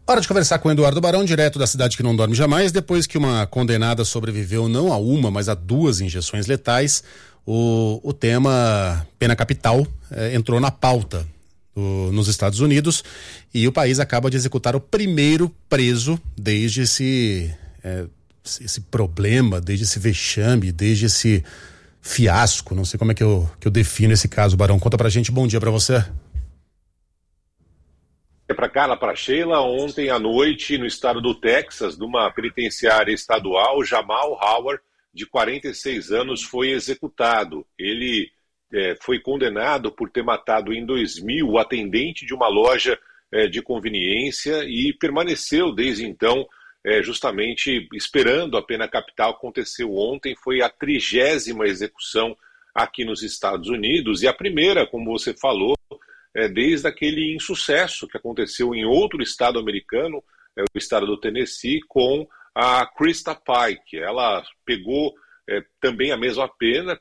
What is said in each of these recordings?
Hora de conversar com o Eduardo Barão, direto da cidade que não dorme jamais. Depois que uma condenada sobreviveu não a uma, mas a 2 injeções letais, o tema pena capital entrou na pauta nos Estados Unidos e o país acaba de executar o primeiro preso desde esse problema, desde esse vexame, desde esse fiasco. Não sei como é que eu defino esse caso, Barão. Conta pra gente, bom dia pra você. Para Carla, para Sheila, ontem à noite, no estado do Texas, numa penitenciária estadual, Jamal Howard, de 46 anos, foi executado. Ele foi condenado por ter matado em 2000 o atendente de uma loja de conveniência e permaneceu desde então justamente esperando a pena capital. Aconteceu ontem, foi a 30ª execução aqui nos Estados Unidos e a primeira, como você falou, desde aquele insucesso que aconteceu em outro estado americano, o estado do Tennessee, com a Krista Pike. Ela pegou também a mesma pena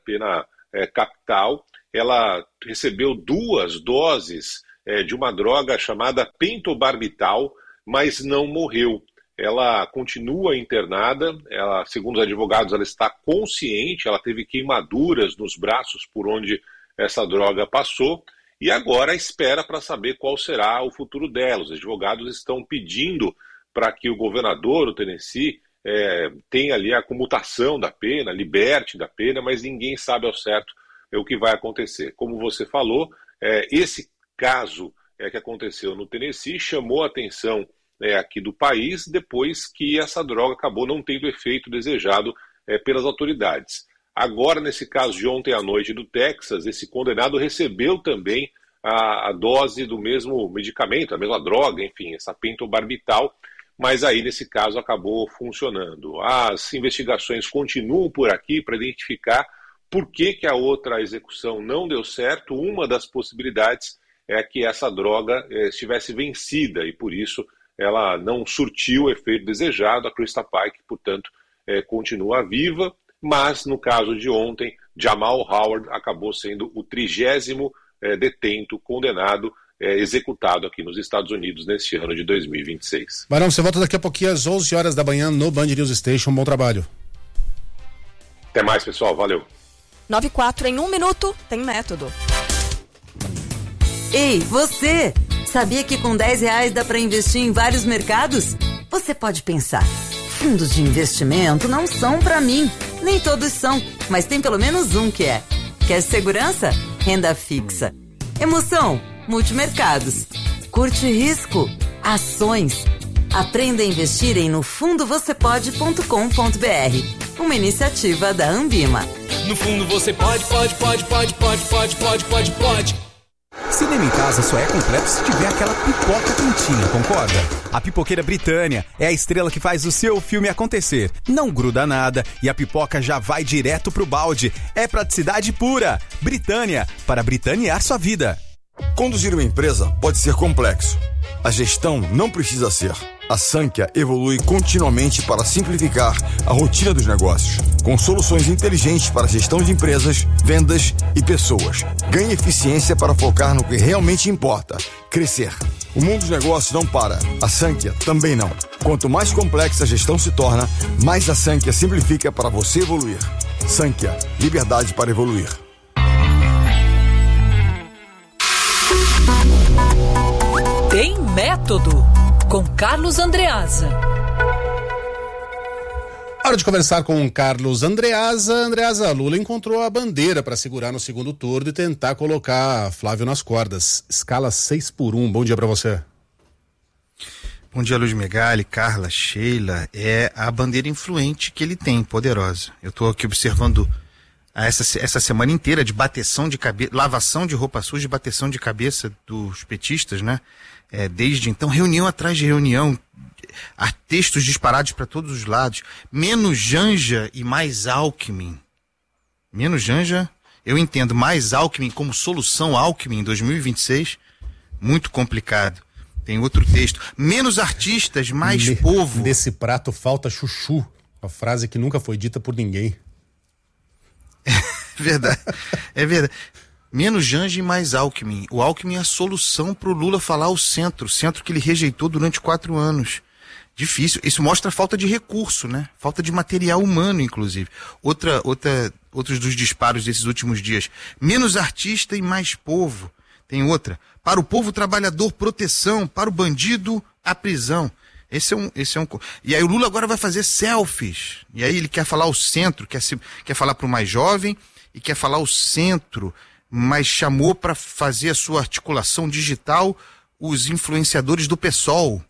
capital. Ela recebeu 2 doses de uma droga chamada pentobarbital, mas não morreu. Ela continua internada, segundo os advogados, ela está consciente, ela teve queimaduras nos braços por onde essa droga passou, e agora espera para saber qual será o futuro dela. Os advogados estão pedindo para que o governador do Tennessee tenha ali a comutação da pena, liberte da pena, mas ninguém sabe ao certo o que vai acontecer. Como você falou, esse caso que aconteceu no Tennessee chamou a atenção aqui do país depois que essa droga acabou não tendo o efeito desejado pelas autoridades. Agora, nesse caso de ontem à noite do Texas, esse condenado recebeu também a dose do mesmo medicamento, a mesma droga, enfim, essa pentobarbital, mas aí nesse caso acabou funcionando. As investigações continuam por aqui para identificar por que a outra execução não deu certo. Uma das possibilidades é que essa droga estivesse vencida e por isso ela não surtiu o efeito desejado. A Krista Pike, portanto, continua viva, mas no caso de ontem, Jamal Howard acabou sendo o 30º detento condenado, executado aqui nos Estados Unidos neste ano de 2026. Barão, você volta daqui a pouquinho às 11 horas da manhã no Band News Station. Bom trabalho. Até mais, pessoal. Valeu. 9:04 em 1 minuto, tem método. Ei, você! Sabia que com R$10 dá para investir em vários mercados? Você pode pensar, fundos de investimento não são para mim. Nem todos são, mas tem pelo menos um que é. Quer segurança? Renda fixa. Emoção? Multimercados. Curte risco? Ações. Aprenda a investir em nofundovocepode.com.br. Uma iniciativa da Ambima. No fundo você pode. Cinema em casa só é completo se tiver aquela pipoca quentinha, concorda? A Pipoqueira Britânia é a estrela que faz o seu filme acontecer. Não gruda nada e a pipoca já vai direto pro balde. É praticidade pura. Britânia, para britanear sua vida. Conduzir uma empresa pode ser complexo. A gestão não precisa ser. A Sankhya evolui continuamente para simplificar a rotina dos negócios, com soluções inteligentes para a gestão de empresas, vendas e pessoas. Ganhe eficiência para focar no que realmente importa: crescer. O mundo dos negócios não para. A Sankhya também não. Quanto mais complexa a gestão se torna, mais a Sankhya simplifica para você evoluir. Sankhya, liberdade para evoluir. Tem método. Com Carlos Andreasa. Hora de conversar com Carlos Andreasa. Andreasa, Lula encontrou a bandeira para segurar no segundo turno e tentar colocar Flávio nas cordas. Escala 6-1. Bom dia para você. Bom dia, Luiz Megali, Carla, Sheila. É a bandeira influente que ele tem, poderosa. Eu estou aqui observando essa semana inteira de bateção de cabeça, lavação de roupa suja e bateção de cabeça dos petistas, né? Desde então, reunião atrás de reunião, textos disparados para todos os lados, menos Janja e mais Alckmin. Menos Janja, eu entendo, mais Alckmin como solução Alckmin em 2026, muito complicado. Tem outro texto, menos artistas, mais povo. Nesse prato falta chuchu, uma frase que nunca foi dita por ninguém. Verdade, é verdade. Menos Janja e mais Alckmin. O Alckmin é a solução para o Lula falar o centro que ele rejeitou durante 4 anos. Difícil. Isso mostra a falta de recurso, né? Falta de material humano, inclusive. Outros dos disparos desses últimos dias. Menos artista e mais povo. Tem outra. Para o povo trabalhador, proteção. Para o bandido, a prisão. Esse é um. E aí o Lula agora vai fazer selfies. E aí ele quer falar o centro, quer falar para o mais jovem e quer falar o centro, mas chamou para fazer a sua articulação digital os influenciadores do PSOL.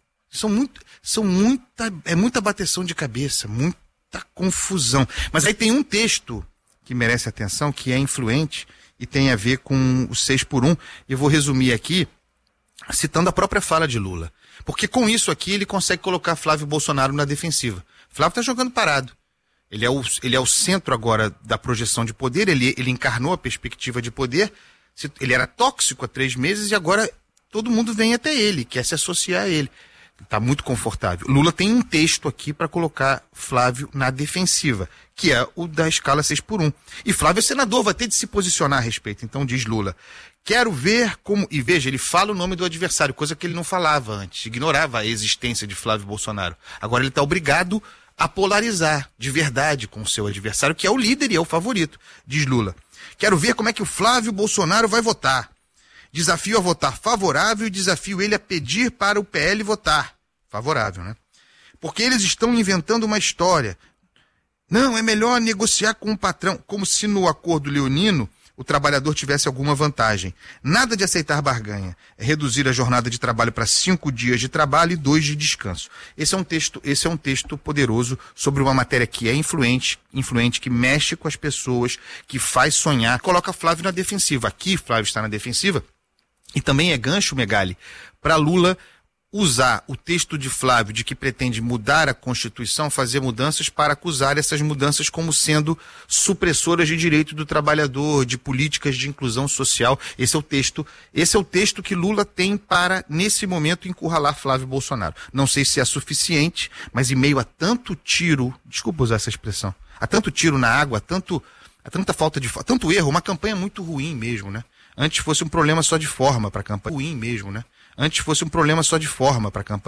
É muita bateção de cabeça, muita confusão. Mas aí tem um texto que merece atenção, que é influente e tem a ver com o 6x1. Eu vou resumir aqui, citando a própria fala de Lula. Porque com isso aqui ele consegue colocar Flávio Bolsonaro na defensiva. Flávio está jogando parado. Ele é o centro agora da projeção de poder, ele encarnou a perspectiva de poder. Ele era tóxico há 3 meses e agora todo mundo vem até ele, quer se associar a ele. Está muito confortável. Lula tem um texto aqui para colocar Flávio na defensiva, que é o da escala 6x1. E Flávio é senador, vai ter de se posicionar a respeito. Então diz Lula, quero ver como... E veja, ele fala o nome do adversário, coisa que ele não falava antes, ignorava a existência de Flávio Bolsonaro. Agora ele está obrigado a polarizar de verdade com o seu adversário, que é o líder e é o favorito. Diz Lula, quero ver como é que o Flávio Bolsonaro vai votar. Desafio a votar favorável e desafio ele a pedir para o PL votar. Favorável, né? Porque eles estão inventando uma história. Não, é melhor negociar com o patrão, como se no acordo leonino o trabalhador tivesse alguma vantagem. Nada de aceitar barganha. É reduzir a jornada de trabalho para 5 dias de trabalho e 2 de descanso. Esse é um texto poderoso sobre uma matéria que é influente, que mexe com as pessoas, que faz sonhar. Coloca Flávio na defensiva. Aqui Flávio está na defensiva. E também é gancho, Megali, para Lula usar o texto de Flávio de que pretende mudar a Constituição, fazer mudanças para acusar essas mudanças como sendo supressoras de direito do trabalhador, de políticas de inclusão social. Esse é o texto que Lula tem para, nesse momento, encurralar Flávio Bolsonaro. Não sei se é suficiente, mas em meio a tanto tiro, desculpa usar essa expressão, a tanto tiro na água, a tanta falta de... tanto erro, uma campanha muito ruim mesmo, né? Antes fosse um problema só de forma para a campanha. Ruim mesmo, né? Antes fosse um problema só de forma para a campanha.